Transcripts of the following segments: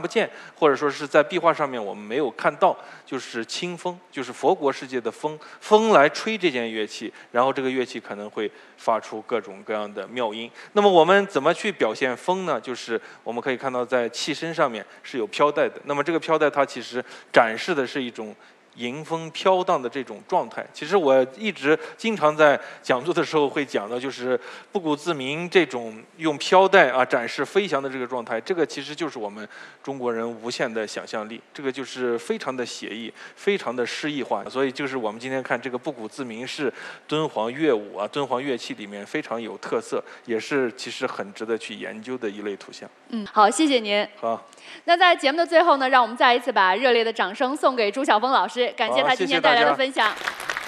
不见，或者说是在壁画上面我们没有看到，就是清风，就是佛国世界的风，风来吹这件乐器，然后这个乐器可能会发出各种各样的妙音。那么我们怎么去表现风呢？就是我们可以看到在器身上面是有飘带的，那么这个飘带它其实展示的是一种迎风飘荡的这种状态。其实我一直经常在讲座的时候会讲到，就是不鼓自鸣这种用飘带展示飞翔的这个状态，这个其实就是我们中国人无限的想象力，这个就是非常的写意，非常的诗意化。所以就是我们今天看这个不鼓自鸣是敦煌乐舞敦煌乐器里面非常有特色，也是其实很值得去研究的一类图像。 好，谢谢您。 好。 那在节目的最后呢，让我们再一次把热烈的掌声送给朱晓峰老师，感谢他今天带来的分享。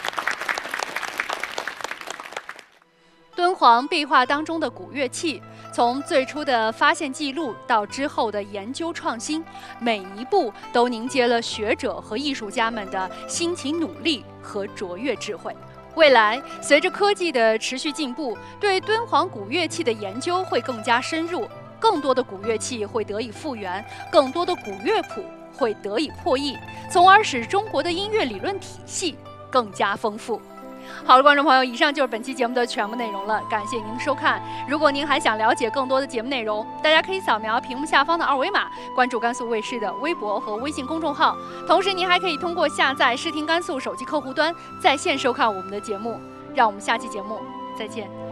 敦煌壁画当中的古乐器，从最初的发现记录到之后的研究创新，每一步都凝结了学者和艺术家们的辛勤努力和卓越智慧。未来，随着科技的持续进步，对敦煌古乐器的研究会更加深入。更多的古乐器会得以复原，更多的古乐谱会得以破译，从而使中国的音乐理论体系更加丰富。好了，观众朋友，以上就是本期节目的全部内容了，感谢您的收看。如果您还想了解更多的节目内容，大家可以扫描屏幕下方的二维码，关注甘肃卫视的微博和微信公众号。同时，您还可以通过下载视听甘肃手机客户端在线收看我们的节目。让我们下期节目再见。